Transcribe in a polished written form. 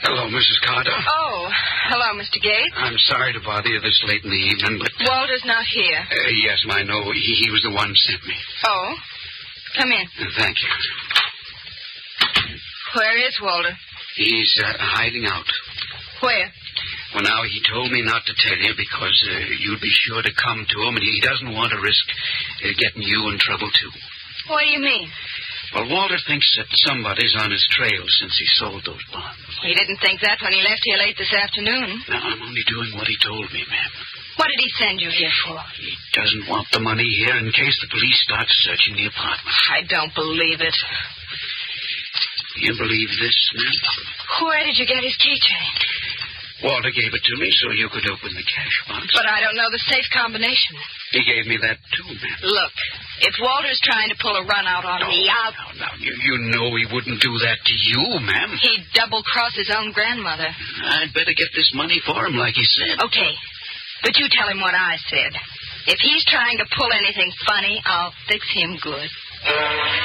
Hello, Mrs. Carter. Oh, hello, Mr. Gates. I'm sorry to bother you this late in the evening, but... Walter's not here. Yes, I know. He was the one who sent me. Oh? Come in. Thank you. Where is Walter? He's hiding out. Where? Well, now, he told me not to tell you because you'd be sure to come to him, and he doesn't want to risk getting you in trouble, too. What do you mean? Well, Walter thinks that somebody's on his trail since he sold those bonds. He didn't think that when he left here late this afternoon. Now, I'm only doing what he told me, ma'am. What did he send you here for? He doesn't want the money here in case the police start searching the apartment. I don't believe it. You believe this, ma'am? Where did you get his keychain? Walter gave it to me so you could open the cash box. But I don't know the safe combination. He gave me that, too, ma'am. Look, if Walter's trying to pull a run out on me, I'll... No, you know he wouldn't do that to you, ma'am. He'd double-cross his own grandmother. I'd better get this money for him, like he said. Okay, but you tell him what I said. If he's trying to pull anything funny, I'll fix him good.